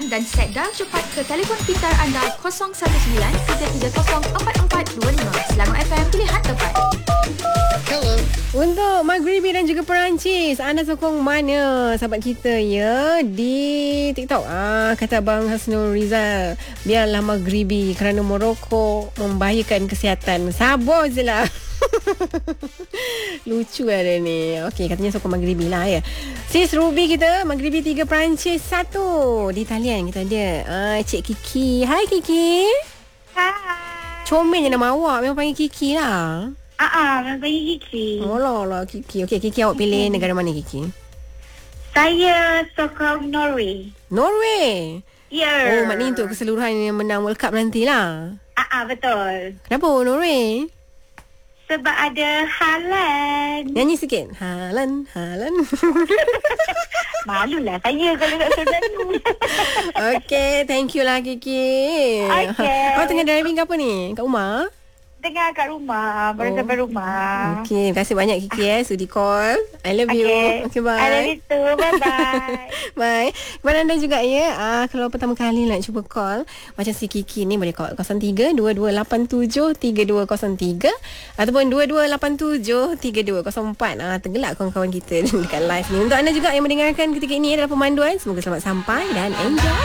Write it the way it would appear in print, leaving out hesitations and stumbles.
dan set dial cepat ke telefon pintar anda 019-330-4425. Selangor FM, pilihan tepat. Hello. Untuk Maghribi dan juga Perancis, anda sokong mana sahabat kita ya di TikTok? Kata Abang Hasnul Rizal, biarlah Maghribi kerana merokok membahayakan kesihatan. Sabar je lah. Lucu ada ni. Okey, katanya sokong Maghribi lah ya. Sis Ruby kita, Maghribi 3, Perancis 1. Di talian kita ada Cik Kiki. Hai Kiki. Hai. Comel je nama awak. Memang panggil Kiki lah. Memang panggil Kiki. Lah Kiki. Okey, Kiki awak pilih negara mana Kiki? Saya sokong Norway. Norway. Ya. Oh, maknanya untuk keseluruhan yang menang World Cup nantilah. Betul. Kenapa Norway? Sebab ada Haaland. Nyanyi sikit. Haaland. Malulah saya kalau nak suruh nyanyi. Okey, thank you lah Kiki. Okey. Kau tengah driving ke apa ni? Kat rumah? Tengah kat rumah. Baru sampai rumah. Okey, terima kasih banyak Kiki sudi call. I love you. Okay, bye. I love you too. Bye-bye. Bye. Kepada anda juga ya, kalau pertama kali nak cuba call macam si Kiki ni, boleh call 03-2287-3203 ataupun 2287-3204. Tergelak kawan-kawan kita dekat live ni. Untuk anda juga yang mendengarkan ketika ini adalah pemanduan, semoga selamat sampai dan enjoy.